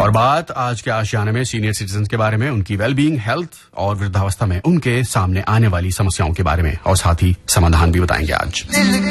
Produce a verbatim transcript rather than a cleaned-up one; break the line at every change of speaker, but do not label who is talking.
और बात आज के आशियाने में सीनियर सिटीजन के बारे में, उनकी वेलबींग, हेल्थ और वृद्धावस्था में उनके सामने आने वाली समस्याओं के बारे में, और साथ ही समाधान भी बताएंगे आज।